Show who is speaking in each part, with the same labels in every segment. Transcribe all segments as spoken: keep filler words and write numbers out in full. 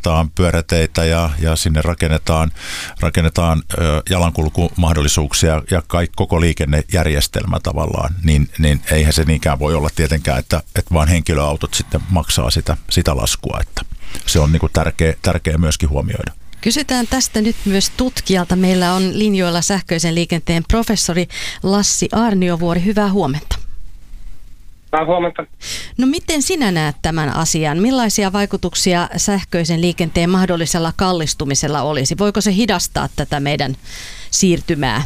Speaker 1: rakennetaan pyöräteitä ja, ja sinne rakennetaan, rakennetaan ö, jalankulkumahdollisuuksia ja kaikki, koko liikennejärjestelmä tavallaan, niin, niin eihän se niinkään voi olla tietenkään, että, että vaan henkilöautot sitten maksaa sitä, sitä laskua, että se on niin kuin tärkeä, tärkeä myöskin huomioida.
Speaker 2: Kysytään tästä nyt myös tutkijalta. Meillä on linjoilla sähköisen liikenteen professori Lassi Aarniovuori. Hyvää huomenta.
Speaker 3: Hyvää huomenta.
Speaker 2: No miten sinä näet tämän asian? Millaisia vaikutuksia sähköisen liikenteen mahdollisella kallistumisella olisi? Voiko se hidastaa tätä meidän siirtymää?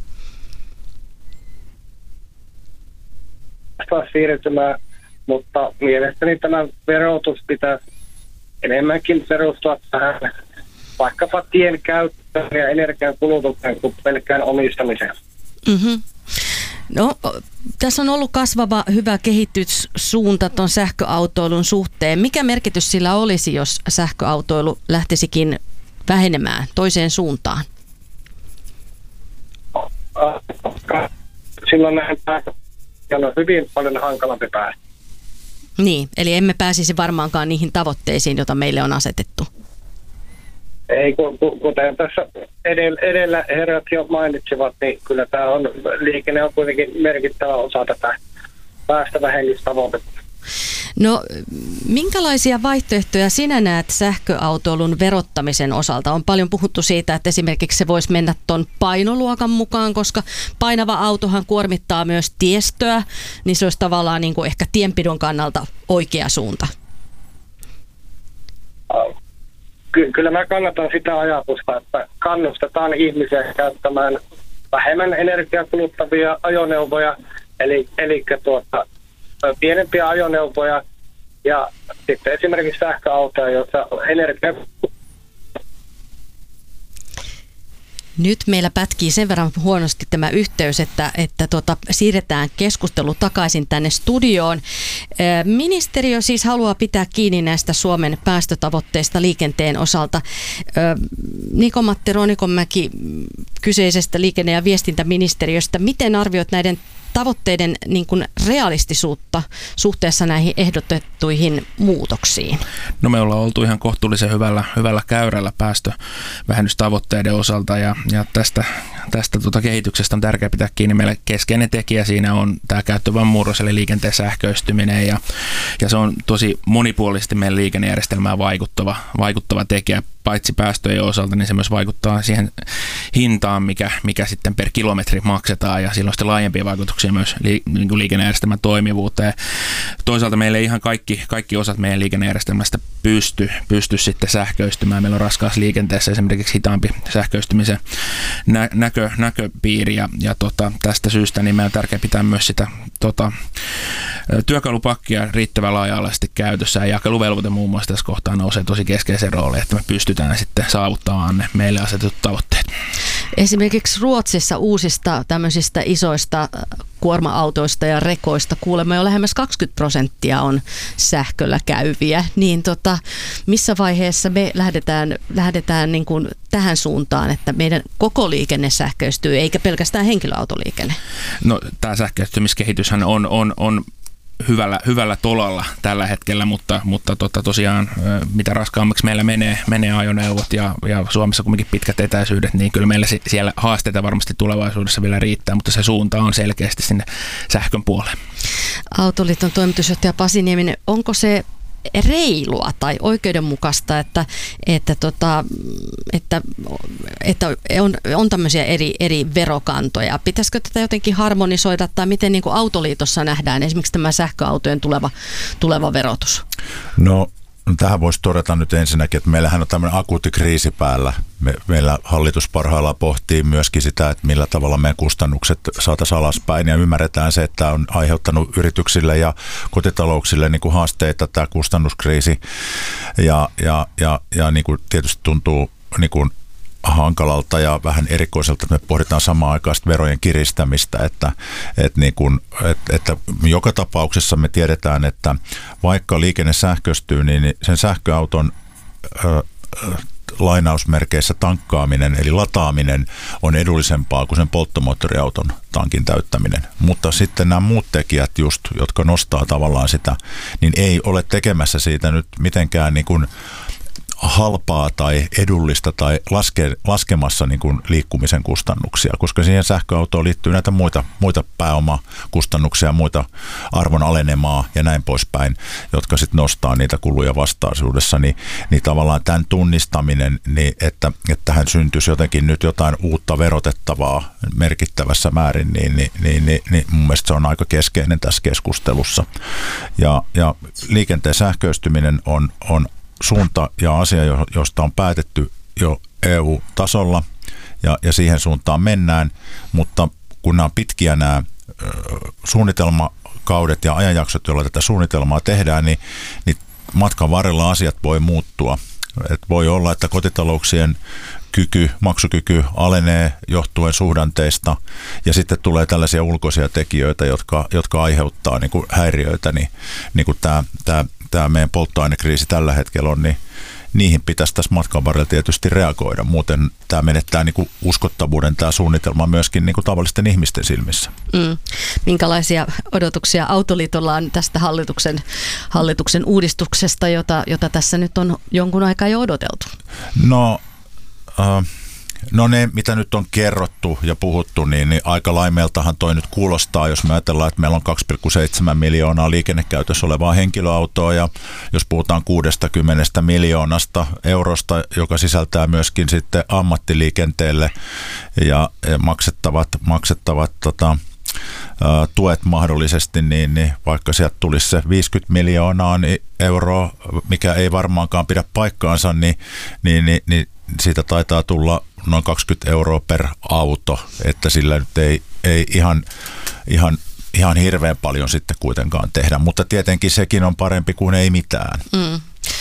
Speaker 3: Siirtymää, mutta mielestäni tämä verotus pitää enemmänkin perustua tähän vaikkapa tien käyttöön ja energian kulutukseen kuin pelkkään omistamiseen.
Speaker 2: Mm-hmm. No, tässä on ollut kasvava hyvä kehityssuunta tuon sähköautoilun suhteen. Mikä merkitys sillä olisi, jos sähköautoilu lähtisikin vähenemään toiseen suuntaan?
Speaker 3: Silloin nähdään, että on hyvin paljon hankalampi päästä.
Speaker 2: Niin, eli emme pääsisi varmaankaan niihin tavoitteisiin, joita meille on asetettu.
Speaker 3: Ei, kuten tässä edellä, edellä herrat jo mainitsivat, niin kyllä tämä on, liikenne on kuitenkin merkittävä osa tätä päästövähennystavoitetta.
Speaker 2: No, minkälaisia vaihtoehtoja sinä näet sähköautoilun verottamisen osalta? On paljon puhuttu siitä, että esimerkiksi se voisi mennä tuon painoluokan mukaan, koska painava autohan kuormittaa myös tiestöä, niin se olisi tavallaan niin kuin ehkä tienpidon kannalta oikea suunta.
Speaker 3: Ky- kyllä mä kannatan sitä ajatusta, että kannustetaan ihmisiä käyttämään vähemmän energiaa kuluttavia ajoneuvoja, eli, eli tuota, pienempiä ajoneuvoja ja sitten esimerkiksi sähköautoja, joissa energia...
Speaker 2: Nyt meillä pätkii sen verran huonosti tämä yhteys, että, että tuota, siirretään keskustelu takaisin tänne studioon. Ministeriö siis haluaa pitää kiinni näistä Suomen päästötavoitteista liikenteen osalta. Niko-Matti Ronikonmäki kyseisestä liikenne- ja viestintäministeriöstä. Miten arvioit näiden tavoitteiden niin kuin realistisuutta suhteessa näihin ehdotettuihin muutoksiin?
Speaker 4: No me ollaan oltu ihan kohtuullisen hyvällä, hyvällä käyrällä päästövähennystavoitteiden osalta ja, ja tästä, tästä tuota kehityksestä on tärkeää pitää kiinni. Meillä keskeinen tekijä siinä on tämä käyttövoiman murros eli liikenteen sähköistyminen ja, ja se on tosi monipuolisesti meidän liikennejärjestelmään vaikuttava, vaikuttava tekijä. Paitsi päästöjen osalta, niin se myös vaikuttaa siihen hintaan, mikä, mikä sitten per kilometri maksetaan ja silloin sitten laajempia vaikutuksia myös li, niin kuin liikennejärjestelmän toimivuuteen. Toisaalta meillä ei ihan kaikki, kaikki osat meidän liikennejärjestelmästä pysty, pysty sitten sähköistymään. Meillä on raskaassa liikenteessä esimerkiksi hitaampi sähköistymisen nä, näkö, näköpiiri ja, ja tota, tästä syystä niin meidän on tärkeää pitää myös sitä tota, työkalupakkia riittävän laaja-alaisesti käytössä ja jakeluvelvoite muun muassa tässä kohtaa nousee tosi keskeisen rooliin, että me pystytään sitten saavuttamaan ne meille asetetut tavoitteet.
Speaker 2: Esimerkiksi Ruotsissa uusista tämmöisistä isoista kuorma-autoista ja rekoista kuulemma jo lähemmäs kaksikymmentä prosenttia on sähköllä käyviä, niin tota, missä vaiheessa me lähdetään, lähdetään niin kuin tähän suuntaan, että meidän koko liikenne sähköistyy, eikä pelkästään henkilöautoliikenne?
Speaker 4: No tämä sähköistymiskehityshän on, on, on hyvällä, hyvällä tolalla tällä hetkellä, mutta, mutta tota, tosiaan mitä raskaammaksi meillä menee, menee ajoneuvot ja, ja Suomessa kuitenkin pitkät etäisyydet, niin kyllä meillä siellä haasteita varmasti tulevaisuudessa vielä riittää, mutta se suunta on selkeästi sinne sähkön puoleen. Autoliiton
Speaker 2: toimitusjohtaja Pasi Nieminen, onko se reilua tai oikeudenmukaista, että, että, tota, että, että on, on tämmöisiä eri, eri verokantoja. Pitäisikö tätä jotenkin harmonisoida tai miten niin kuin Autoliitossa nähdään esimerkiksi tämä sähköautojen tuleva, tuleva verotus?
Speaker 1: No tähän voisi todeta nyt ensinnäkin, että meillähän on tämmöinen akuutti kriisi päällä. Me, meillä hallitus parhaillaan pohtii myöskin sitä, että millä tavalla meidän kustannukset saataisiin alaspäin ja ymmärretään se, että tämä on aiheuttanut yrityksille ja kotitalouksille niin kuin haasteita tämä kustannuskriisi ja, ja, ja, ja niin kuin tietysti tuntuu niin kuin hankalalta ja vähän erikoiselta, että me pohditaan samaan aikaan verojen kiristämistä, että, että, niin kuin, että, että joka tapauksessa me tiedetään, että vaikka liikenne sähköistyy, niin sen sähköauton ö, lainausmerkeissä tankkaaminen eli lataaminen on edullisempaa kuin sen polttomoottoriauton tankin täyttäminen. Mutta sitten nämä muut tekijät just, jotka nostaa tavallaan sitä, niin ei ole tekemässä siitä nyt mitenkään niin kuin halpaa tai edullista tai laske, laskemassa niin kuin liikkumisen kustannuksia, koska siihen sähköautoon liittyy näitä muita, muita pääomakustannuksia, muita arvon alenemaa ja näin poispäin, jotka sitten nostaa niitä kuluja vastaisuudessa, niin, niin tavallaan tämän tunnistaminen, niin että, että tähän syntyisi jotenkin nyt jotain uutta verotettavaa merkittävässä määrin, niin, niin, niin, niin, niin mun mielestä se on aika keskeinen tässä keskustelussa. Ja, ja liikenteen sähköistyminen on, on suunta ja asia, josta on päätetty jo E U-tasolla ja, ja siihen suuntaan mennään, mutta kun nämä on pitkiä nämä ö, suunnitelmakaudet ja ajanjaksot, joilla tätä suunnitelmaa tehdään, niin, niin matkan varrella asiat voi muuttua. Et voi olla, että kotitalouksien kyky, maksukyky alenee johtuen suhdanteista ja sitten tulee tällaisia ulkoisia tekijöitä, jotka, jotka aiheuttaa niin kuin häiriöitä, niin, niin kuin tämä, tämä, tämä meidän polttoainekriisi tällä hetkellä on, niin niihin pitäisi tässä matkan varrella tietysti reagoida. Muuten tämä menettää niin kuin uskottavuuden tämä suunnitelma myöskin niin kuin tavallisten ihmisten silmissä.
Speaker 2: Mm. Minkälaisia odotuksia Autoliitolla on tästä hallituksen, hallituksen uudistuksesta, jota, jota tässä nyt on jonkun aikaa jo odoteltu?
Speaker 1: No... Uh, No ne, mitä nyt on kerrottu ja puhuttu, niin, niin aika laimeeltahan toi nyt kuulostaa, jos me ajatellaan, että meillä on kaksi pilkku seitsemän miljoonaa liikennekäytössä olevaa henkilöautoa ja jos puhutaan kuusikymmentä miljoonasta eurosta, joka sisältää myöskin sitten ammattiliikenteelle ja, ja maksettavat, maksettavat tota, ä, tuet mahdollisesti, niin, niin vaikka sieltä tulisi se viisikymmentä miljoonaa niin euroa, mikä ei varmaankaan pidä paikkaansa, niin, niin, niin, niin siitä taitaa tulla noin kaksikymmentä euroa per auto, että sillä nyt ei, ei ihan, ihan, ihan hirveän paljon sitten kuitenkaan tehdä, mutta tietenkin sekin on parempi kuin ei mitään. Mm.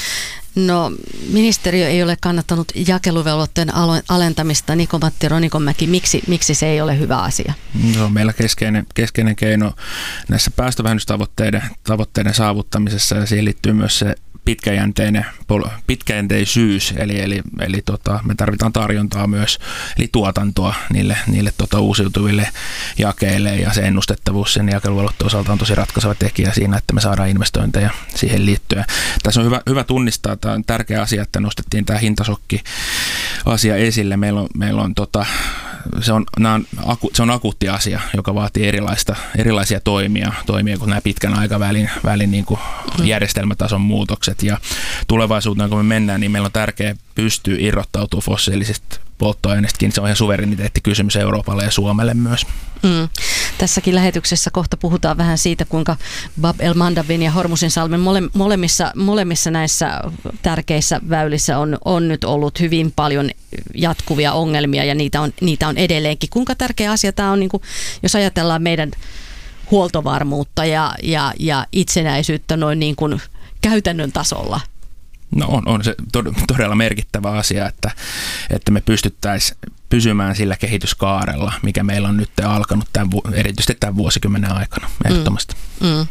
Speaker 2: No, ministeriö ei ole kannattanut jakeluvelvoitteen alentamista. Niko-Matti Ronikonmäki, miksi, miksi se ei ole hyvä asia?
Speaker 4: Se on meillä keskeinen, keskeinen keino näissä päästövähennystavoitteiden tavoitteiden saavuttamisessa ja siihen liittyy myös se pitkäjänteinen, pitkäjänteisyys, eli, eli, eli tota, me tarvitaan tarjontaa myös, eli tuotantoa niille, niille tota, uusiutuville jakeille, ja se ennustettavuus sen jakeluvelvoitteen osalta on tosi ratkaiseva tekijä siinä, että me saadaan investointeja siihen liittyen. Tässä on hyvä, hyvä tunnistaa, tämä on tärkeä asia, että nostettiin tämä hintasokki-asia esille. Meillä on, meillä on tota, se on, on, se on akuutti asia, joka vaatii erilaista, erilaisia toimia, toimia kuin nämä pitkän aikavälin välin, niin kuin järjestelmätason muutokset. Ja tulevaisuuteen, kun me mennään, niin meillä on tärkeää pystyä irrottautumaan fossiilisista polttoaineistakin. Se on ihan suvereniteettikysymys Euroopalle ja Suomelle myös.
Speaker 2: Mm. Tässäkin lähetyksessä kohta puhutaan vähän siitä, kuinka Bab el-Mandabin ja Hormuzinsalmen mole, molemmissa, molemmissa näissä tärkeissä väylissä on, on nyt ollut hyvin paljon jatkuvia ongelmia ja niitä on, niitä on edelleenkin. Kuinka tärkeä asia tämä on, niin kuin, jos ajatellaan meidän huoltovarmuutta ja, ja, ja itsenäisyyttä noin niin kuin käytännön tasolla?
Speaker 4: No on, on se todella merkittävä asia, että, että me pystyttäisiin pysymään sillä kehityskaarella, mikä meillä on nyt alkanut tämän, erityisesti tämän vuosikymmenen aikana ehdottomasti. Mm, mm.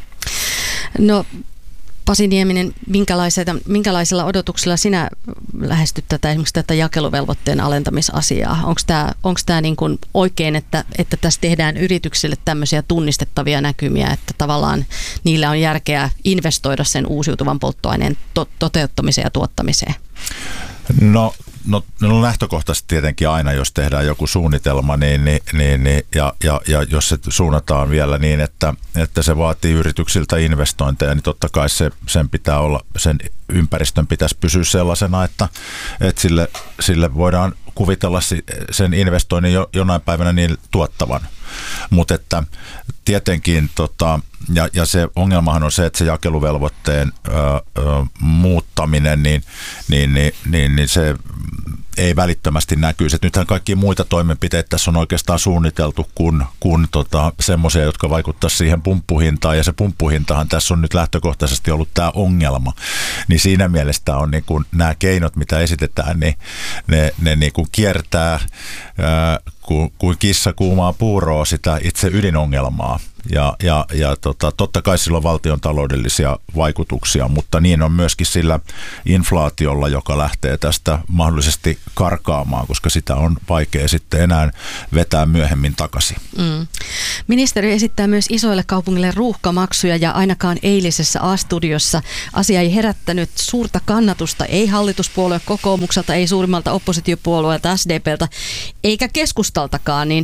Speaker 2: No Pasi Nieminen, minkälaisilla odotuksilla sinä lähestyt tätä, esimerkiksi tätä jakeluvelvoitteen alentamisasiaa? Onko tämä, onko tämä niin kuin oikein, että, että tässä tehdään yrityksille tämmöisiä tunnistettavia näkymiä, että tavallaan niillä on järkeä investoida sen uusiutuvan polttoaineen to- toteuttamiseen ja tuottamiseen?
Speaker 1: No, no, no lähtökohtaisesti tietenkin aina, jos tehdään joku suunnitelma, niin, niin, niin, niin, ja, ja, ja jos se suunnataan vielä niin, että, että se vaatii yrityksiltä investointeja, niin totta kai se, sen pitää olla, sen ympäristön pitäisi pysyä sellaisena, että, että sille, sille voidaan kuvitella sen investoinnin jo, jonain päivänä niin tuottavan. Mutta että tietenkin, tota, ja, ja se ongelmahan on se, että se jakeluvelvoitteen ö, ö, muuttaminen, niin, niin, niin, niin, niin se ei välittömästi näkyisi. Et nythän kaikkia muita toimenpiteitä tässä on oikeastaan suunniteltu kuin, kuin tota, semmoisia, jotka vaikuttaisivat siihen pumppuhintaan, ja se pumppuhintahan tässä on nyt lähtökohtaisesti ollut tämä ongelma. Niin siinä mielessä on niin kuin nämä keinot, mitä esitetään, niin ne, ne niin kuin kiertää ää, kuin, kuin kissa kuumaa puuroa sitä itse ydinongelmaa. Ja, ja, ja tota, totta kai sillä on valtion taloudellisia vaikutuksia, mutta niin on myöskin sillä inflaatiolla, joka lähtee tästä mahdollisesti karkaamaan, koska sitä on vaikea sitten enää vetää myöhemmin takaisin. Mm.
Speaker 2: Ministeri esittää myös isoille kaupungille ruuhkamaksuja ja ainakaan eilisessä A-studiossa asia ei herättänyt suurta kannatusta, ei hallituspuolue kokoomukselta, ei suurimmalta oppositiopuolueelta S D P:ltä eikä keskustaltakaan, niin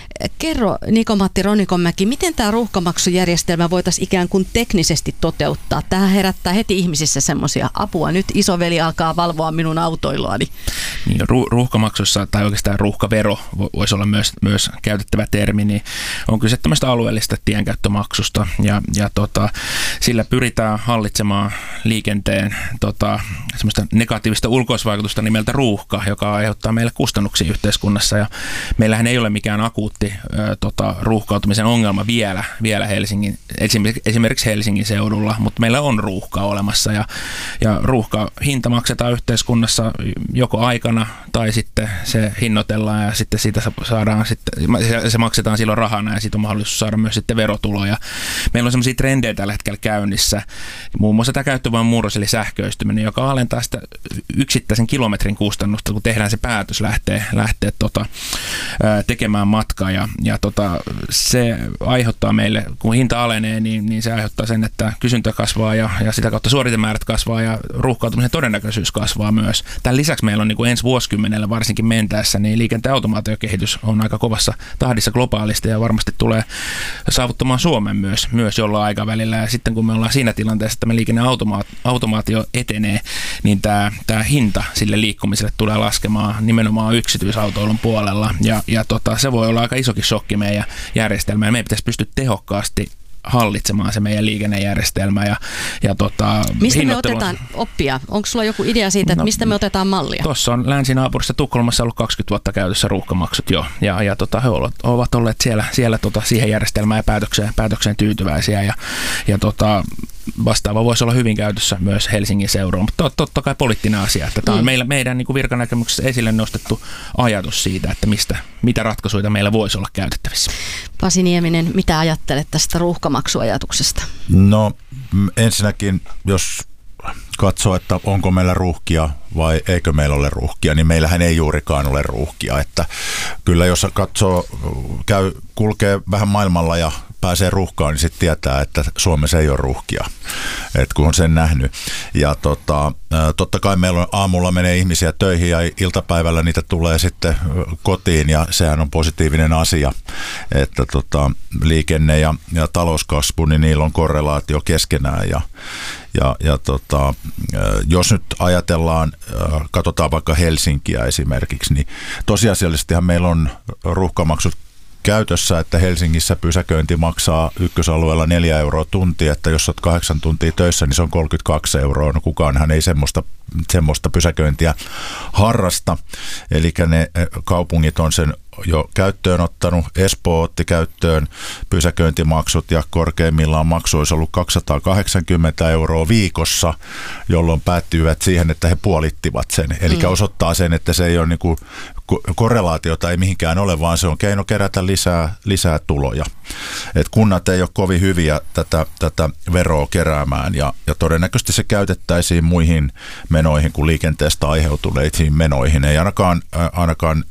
Speaker 2: kerro Niko-Matti Ronikonmäki, miten tämä ruuhkamaksujärjestelmä voitaisiin ikään kuin teknisesti toteuttaa? Tähän herättää heti ihmisissä semmoisia apua. Nyt isoveli alkaa valvoa minun autoiluani.
Speaker 4: Niin, ru- ruuhkamaksussa, tai oikeastaan ruuhkavero voisi olla myös, myös käytettävä termi, niin on kyse tämmöistä alueellista tienkäyttömaksusta. Ja, ja tota, sillä pyritään hallitsemaan liikenteen tota, semmoista negatiivista ulkoisvaikutusta nimeltä ruuhka, joka aiheuttaa meille kustannuksia yhteiskunnassa. Ja meillähän ei ole mikään akuutti Ö, tota, ruuhkautumisen ongelma vielä, vielä Helsingin, esimerkiksi Helsingin seudulla, mutta meillä on ruuhkaa olemassa ja, ja ruuhkahinta maksetaan yhteiskunnassa joko aikana tai sitten se hinnoitellaan ja sitten siitä saadaan sitten, se, se maksetaan silloin rahana ja siitä on mahdollisuus saada myös sitten verotuloja. Meillä on sellaisia trendejä tällä hetkellä käynnissä, muun muassa tämä käyttövoiman murros eli sähköistyminen, joka alentaa sitä yksittäisen kilometrin kustannusta, kun tehdään se päätös lähteä, lähteä tota, tekemään matkaa. Ja, ja tota, se aiheuttaa meille, kun hinta alenee, niin, niin se aiheuttaa sen, että kysyntä kasvaa ja, ja sitä kautta suoritemäärät kasvaa ja ruuhkautumisen todennäköisyys kasvaa myös. Tämän lisäksi meillä on niin kuin ensi vuosikymmenellä varsinkin mentäessä, niin liikenteen automaatiokehitys on aika kovassa tahdissa globaalisti ja varmasti tulee saavuttamaan Suomen myös, myös jollain aikavälillä. Ja sitten kun me ollaan siinä tilanteessa, että me liikenneautomaatio etenee, niin tämä, tämä hinta sille liikkumiselle tulee laskemaan nimenomaan yksityisautoilun puolella. Ja, ja tota, se voi olla aika isokin shokki meidän järjestelmään. Meidän pitäisi pystyä tehokkaasti hallitsemaan se meidän liikennejärjestelmä. Ja, ja tota,
Speaker 2: mistä me otetaan oppia? Onko sulla joku idea siitä, että no, mistä me otetaan mallia?
Speaker 4: Tuossa on länsinaapurissa Tukholmassa ollut kaksikymmentä vuotta käytössä ruuhkamaksut jo. Ja, ja tota, he ovat olleet siellä, siellä tota, siihen järjestelmään ja päätökseen, päätökseen tyytyväisiä. Ja, ja tota, vastaava voisi olla hyvin käytössä myös Helsingin seudulla, mutta totta kai poliittinen asia. Että tämä on mm. meillä, meidän niin kuin virkanäkemyksessä esille nostettu ajatus siitä, että mistä, mitä ratkaisuja meillä voisi olla käytettävissä.
Speaker 2: Pasi Nieminen, mitä ajattelet tästä ruuhkamaksuajatuksesta?
Speaker 1: No ensinnäkin, jos katsoo, että onko meillä ruuhkia vai eikö meillä ole ruuhkia, niin meillähän ei juurikaan ole ruuhkia. Että kyllä jos katsoo, käy, kulkee vähän maailmalla ja pääsee ruuhkaan, niin sitten tietää, että Suomessa ei ole ruuhkia, että kun on sen nähnyt. Ja tota, totta kai meillä on, aamulla menee ihmisiä töihin ja iltapäivällä niitä tulee sitten kotiin ja sehän on positiivinen asia, että tota, liikenne ja, ja talouskasvu, niin niillä on korrelaatio keskenään ja Ja, ja tota, jos nyt ajatellaan, katsotaan vaikka Helsinkiä esimerkiksi, niin tosiasiallisestihan meillä on ruuhkamaksut käytössä, että Helsingissä pysäköinti maksaa ykkösalueella neljä euroa tuntia, että jos olet kahdeksan tuntia töissä, niin se on kolmekymmentäkaksi euroa. No kukaanhan ei semmoista, semmoista pysäköintiä harrasta. Eli ne kaupungit on sen jo käyttöön ottanut. Espoo otti käyttöön pysäköintimaksut ja korkeimmillaan maksu olisi ollut kaksisataakahdeksankymmentä euroa viikossa, jolloin päättyivät siihen, että he puolittivat sen. Eli mm. osoittaa sen, että se ei ole niinku korrelaatiota ei mihinkään ole, vaan se on keino kerätä lisää, lisää tuloja. Et kunnat ei ole kovin hyviä tätä, tätä veroa keräämään ja, ja todennäköisesti se käytettäisiin muihin menoihin kuin liikenteestä aiheutuneisiin menoihin. Ei ainakaan, ainakaan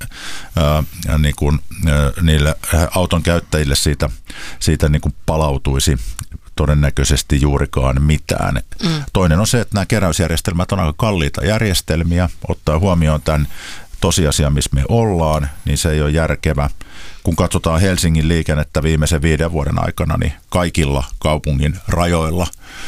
Speaker 1: ää, niin kuin, ää, niille auton käyttäjille siitä, siitä niin kuin palautuisi todennäköisesti juurikaan mitään. Mm. Toinen on se, että nämä keräysjärjestelmät on aika kalliita järjestelmiä, ottaa huomioon tämän tosiasia, missä me ollaan, niin se ei ole järkevä. Kun katsotaan Helsingin liikennettä viimeisen viiden vuoden aikana, niin kaikilla kaupungin rajoilla,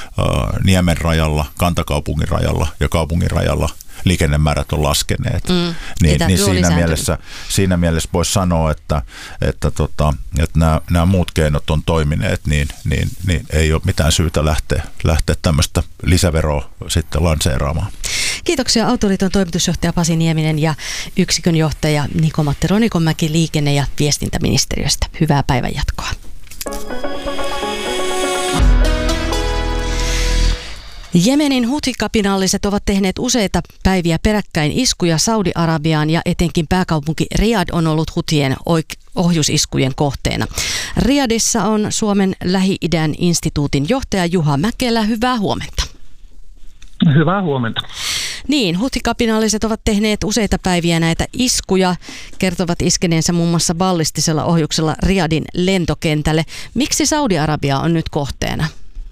Speaker 1: Niemen rajalla, Kantakaupungin rajalla ja kaupungin rajalla liikennemäärät on laskeneet. Mm, niin niin siinä, mielessä, siinä mielessä voisi sanoa, että, että, tota, että nämä, nämä muut keinot on toimineet, niin, niin, niin ei ole mitään syytä lähteä, lähteä tämmöistä lisäveroa sitten lanseeraamaan.
Speaker 2: Kiitoksia Autoliiton toimitusjohtaja Pasi Nieminen ja yksikön johtaja Niko-Matti Ronikonmäki liikenne- ja viestintäministeriöstä. Hyvää päivänjatkoa. Jemenin huthi-kapinalliset ovat tehneet useita päiviä peräkkäin iskuja Saudi-Arabiaan ja etenkin pääkaupunki Riyadh on ollut huthien ohjusiskujen kohteena. Riyadhissa on Suomen Lähi-idän instituutin johtaja Juha Mäkelä. Hyvää huomenta.
Speaker 5: Hyvää huomenta.
Speaker 2: Niin, huthi-kapinalliset ovat tehneet useita päiviä näitä iskuja, kertovat iskeneensä muun muassa ballistisella ohjuksella Riyadhin lentokentälle. Miksi Saudi-Arabia on nyt kohteena?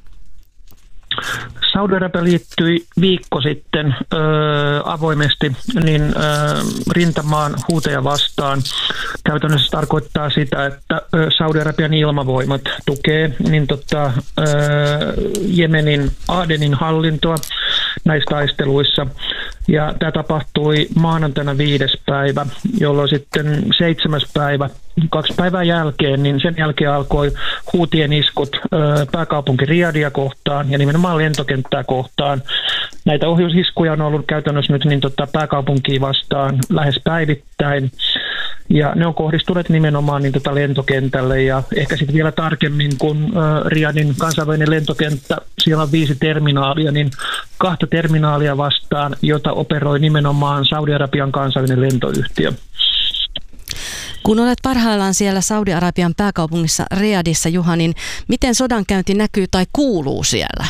Speaker 5: Saudi-Arabia liittyi viikko sitten ö, avoimesti niin, ö, rintamaan huuteja vastaan. Käytännössä tarkoittaa sitä, että ö, Saudi-Arabian ilmavoimat tukee niin, tota, ö, Jemenin Adenin hallintoa näissä taisteluissa. Ja tämä tapahtui maanantaina viides päivä, jolloin sitten seitsemäs päivä, kaksi päivää jälkeen, niin sen jälkeen alkoi huutien iskut ö, pääkaupunki Riyadhia kohtaan ja nimenomaan lentokenttää kohtaan. Näitä ohjusiskuja on ollut käytännössä nyt niin tota, pääkaupunkiin vastaan lähes päivittäin. Ja ne on kohdistuneet nimenomaan niin tota lentokentälle ja ehkä sitten vielä tarkemmin, kun ö, Riyadhin kansainvälinen lentokenttä, siellä on viisi terminaalia, niin kahta terminaalia vastaan, jota operoi nimenomaan Saudi-Arabian kansallinen lentoyhtiö.
Speaker 2: Kun olet parhaillaan siellä Saudi-Arabian pääkaupungissa Riyadhissa, Juha, niin miten sodankäynti näkyy tai kuuluu siellä?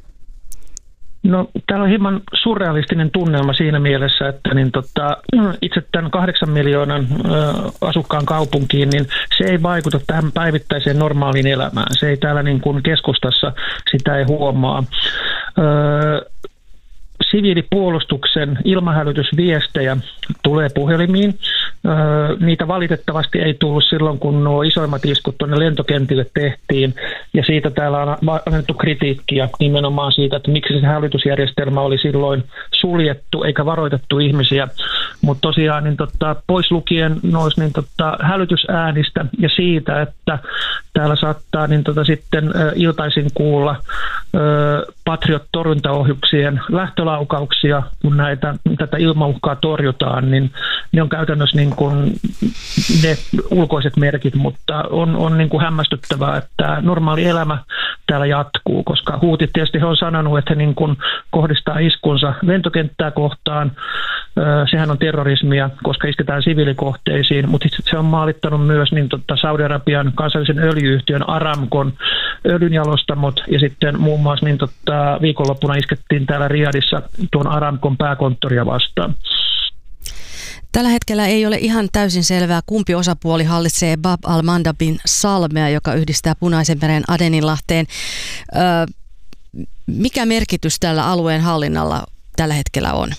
Speaker 5: No, täällä on hieman surrealistinen tunnelma siinä mielessä, että niin tota, itse tämän kahdeksan miljoonan ö, asukkaan kaupunkiin, niin se ei vaikuta tähän päivittäiseen normaaliin elämään. Se ei täällä niin kuin keskustassa, sitä ei huomaa. Ö, siviilipuolustuksen ilmahälytysviestejä tulee puhelimiin. Öö, niitä valitettavasti ei tullut silloin, kun nuo isoimmat iskut tuonne lentokentille tehtiin. Ja siitä täällä on annettu kritiikkiä nimenomaan siitä, että miksi se hälytysjärjestelmä oli silloin suljettu eikä varoitettu ihmisiä. Mutta tosiaan niin tota, pois lukien nois niin tota, hälytysäänistä ja siitä, että täällä saattaa niin tota, sitten ö, iltaisin kuulla ö, Patriot-torjuntaohjuksien lähtölaukauksia, kun näitä, tätä ilmauhkaa torjutaan, niin ne on käytännössä niin kuin ne ulkoiset merkit, mutta on, on niin kuin hämmästyttävää, että normaali elämä täällä jatkuu, koska huutit tietysti he on sanonut, että he niin kuin kohdistaa iskunsa lentokenttää kohtaan. Sehän on terrorismia, koska isketään siviilikohteisiin, mutta se on maalittanut myös niin totta Saudi-Arabian kansallisen öljyyhtiön Aramcon öljynjalostamot ja sitten muun muassa niin totta, viikonloppuna iskettiin täällä Riyadhissa tuon Aramcon pääkonttoria vastaan.
Speaker 2: Tällä hetkellä ei ole ihan täysin selvää, kumpi osapuoli hallitsee Bab al-Mandabin salmea, joka yhdistää Punaisen meren Adeninlahteen. Öö, mikä merkitys tällä alueen hallinnalla tällä hetkellä on?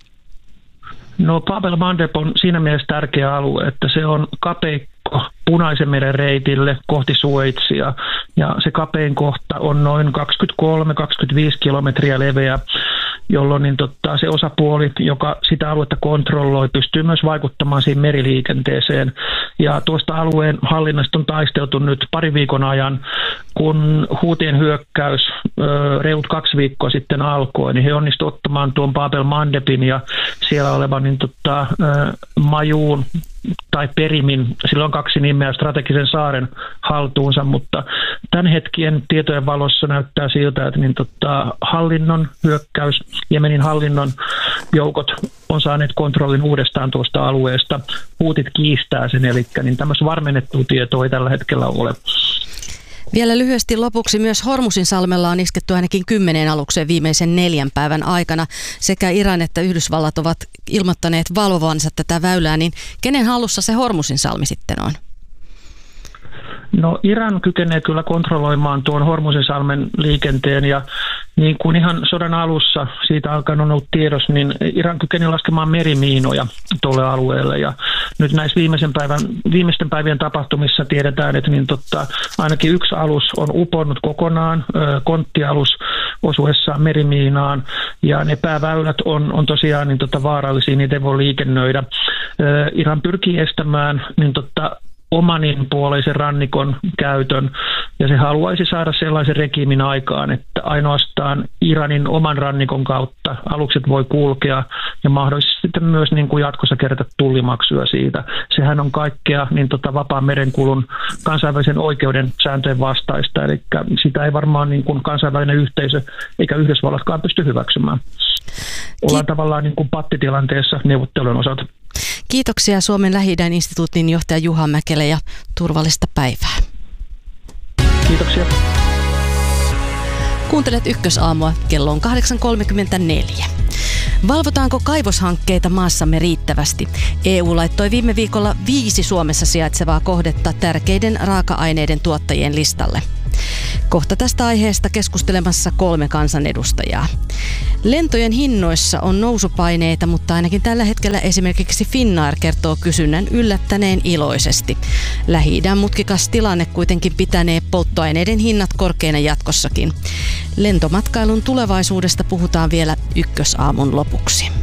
Speaker 5: No, Bab al-Mandab on siinä mielessä tärkeä alue, että se on kapeikko Punaisen meren reitille kohti Suezia ja se kapein kohta on noin kaksikymmentäkolme kaksikymmentäviisi kilometriä leveä, jolloin niin totta, se osapuoli, joka sitä aluetta kontrolloi, pystyy myös vaikuttamaan siihen meriliikenteeseen. Ja tuosta alueen hallinnasta on taisteltu nyt pari viikon ajan, kun huutien hyökkäys reilut kaksi viikkoa sitten alkoi, niin he onnistuivat ottamaan tuon Bab al-Mandabin ja siellä olevan niin totta, Majuun tai Perimin, sillä on kaksi nimeä, strategisen saaren haltuunsa, mutta tämän hetkien tietojen valossa näyttää siltä, että niin tota, hallinnon hyökkäys, Jemenin hallinnon joukot on saaneet kontrollin uudestaan tuosta alueesta. Huutit kiistää sen, eli niin tämmöistä varmennettua tietoa ei tällä hetkellä ole.
Speaker 2: Vielä lyhyesti lopuksi myös Hormuzinsalmella on isketty ainakin kymmeneen alukseen viimeisen neljän päivän aikana. Sekä Iran että Yhdysvallat ovat ilmoittaneet valvovansa tätä väylää, niin kenen hallussa se Hormuzinsalmi sitten on?
Speaker 5: No, Iran kykenee kyllä kontrolloimaan tuon Hormuzinsalmen liikenteen ja niin kuin ihan sodan alussa siitä alkaen on ollut tiedossa, niin Iran kykenee laskemaan merimiinoja tuolle alueelle ja nyt näissä viimeisen päivän, viimeisten päivien tapahtumissa tiedetään, että niin totta, ainakin yksi alus on uponnut kokonaan, konttialus osuessaan merimiinaan ja ne pääväylät on, on tosiaan niin totta, vaarallisia, niitä ei voi liikennöidä. Iran pyrkii estämään niin totta, omaninpuoleisen rannikon käytön, ja se haluaisi saada sellaisen regiimin aikaan, että ainoastaan Iranin oman rannikon kautta alukset voi kulkea ja mahdollisesti sitten myös niin kuin jatkossa kerätä tullimaksuja siitä. Sehän on kaikkea niin tota vapaan merenkulun kansainvälisen oikeuden sääntöjen vastaista, eli sitä ei varmaan niin kuin kansainvälinen yhteisö eikä Yhdysvallatkaan pysty hyväksymään. Ollaan Ki- tavallaan niin kuin pattitilanteessa neuvottelujen osalta.
Speaker 2: Kiitoksia Suomen Lähi-idän instituutin johtaja Juha Mäkelä ja turvallista päivää.
Speaker 5: Kiitoksia.
Speaker 2: Kuuntelet Ykkösaamua, kello on kahdeksan kolmekymmentäneljä. Valvotaanko kaivoshankkeita maassamme riittävästi? E U laittoi viime viikolla viisi Suomessa sijaitsevaa kohdetta tärkeiden raaka-aineiden tuottajien listalle. Kohta tästä aiheesta keskustelemassa kolme kansanedustajaa. Lentojen hinnoissa on nousupaineita, mutta ainakin tällä hetkellä esimerkiksi Finnair kertoo kysynnän yllättäneen iloisesti. Lähi-idän mutkikas tilanne kuitenkin pitänee polttoaineiden hinnat korkeina jatkossakin. Lentomatkailun tulevaisuudesta puhutaan vielä Ykkösaamun lopuksi.